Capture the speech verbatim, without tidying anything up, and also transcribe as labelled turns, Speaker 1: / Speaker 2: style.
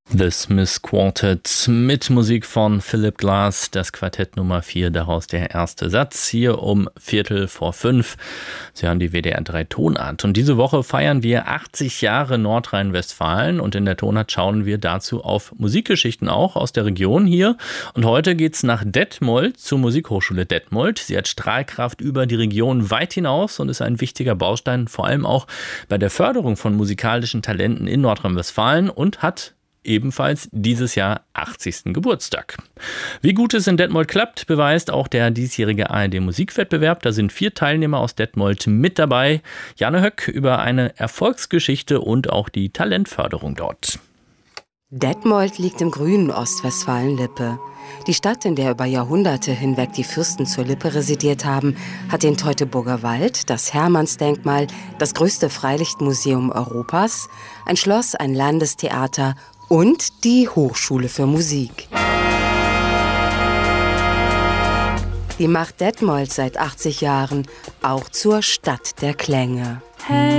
Speaker 1: The Smith Quartet mit Musik von Philip Glass, das Quartett Nummer vier, daraus der erste Satz, hier um Viertel vor fünf. Sie hören die W D R drei Tonart. Und diese Woche feiern wir achtzig Jahre Nordrhein-Westfalen und in der Tonart schauen wir dazu auf Musikgeschichten auch aus der Region hier. Und heute geht's nach Detmold zur Musikhochschule Detmold. Sie hat Strahlkraft über die Region weit hinaus und ist ein wichtiger Baustein, vor allem auch bei der Förderung von musikalischen Talenten in Nordrhein-Westfalen und hat ebenfalls dieses Jahr achtzigsten Geburtstag. Wie gut es in Detmold klappt, beweist auch der diesjährige A R D-Musikwettbewerb. Da sind vier Teilnehmer aus Detmold mit dabei. Janne Höck über eine Erfolgsgeschichte und auch die Talentförderung dort.
Speaker 2: Detmold liegt im grünen Ostwestfalen-Lippe. Die Stadt, in der über Jahrhunderte hinweg die Fürsten zur Lippe residiert haben, hat den Teutoburger Wald, das Hermannsdenkmal, das größte Freilichtmuseum Europas, ein Schloss, ein Landestheater und die Hochschule für Musik. Die macht Detmold seit achtzig Jahren auch zur Stadt der Klänge. Hey.